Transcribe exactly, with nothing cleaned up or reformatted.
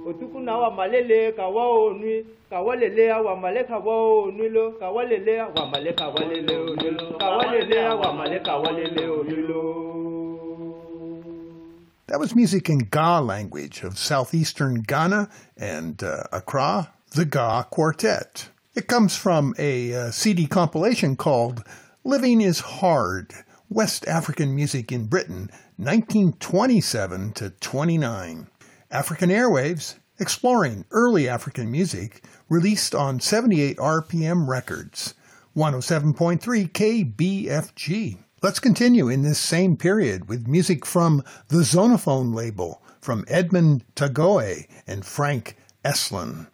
Otukuna wa malele ka wa onui ka walele wa maleka wa onuilo ka walele wa maleka walele onuilo ka walele wa maleka walele onuilo. That was music in Ga language of southeastern Ghana and uh, Accra, the Ga Quartet. It comes from a uh, C D compilation called Living is Hard, West African Music in Britain, nineteen twenty-seven to twenty-nine. African Airwaves, exploring early African music, released on seventy-eight R P M Records, one oh seven point three K B F G. Let's continue in this same period with music from the Zonophone label from Edmund Tagoe and Frank Eslin.